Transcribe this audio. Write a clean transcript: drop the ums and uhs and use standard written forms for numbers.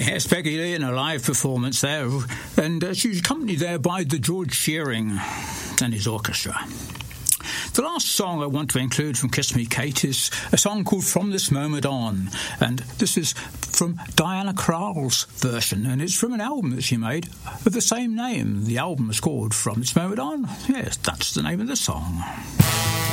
Yes, Peggy Lee in a live performance there, and she was accompanied there by the George Shearing and his orchestra. The last song I want to include from Kiss Me Kate is a song called From This Moment On, and this is from Diana Krall's version, and it's from an album that she made of the same name. The album is called From This Moment On. Yes, that's the name of the song.